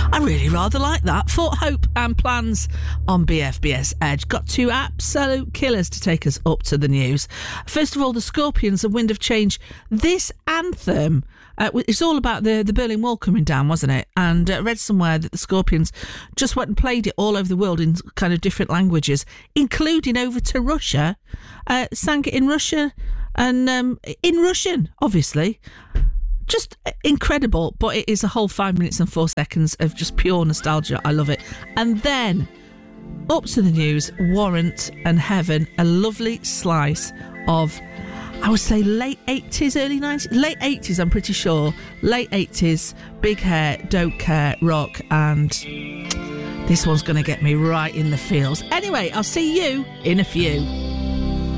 I really rather like that. Fort Hope and Plans on BFBS Edge. Got two absolute killers to take us up to the news. First of all, the Scorpions and Wind of Change. This anthem, it's all about the Berlin Wall coming down, wasn't it? And I read somewhere that the Scorpions just went and played it all over the world in kind of different languages, including over to Russia. Sang it in Russian and in Russian, obviously. Just incredible, but it is a whole 5 minutes and 4 seconds of just pure nostalgia. I love it. And then up to the news, Warrant and Heaven, a lovely slice of, I would say, late 80s, early 90s, late 80s, I'm pretty sure. Late 80s, big hair, don't care, rock, and this one's going to get me right in the feels. Anyway, I'll see you in a few.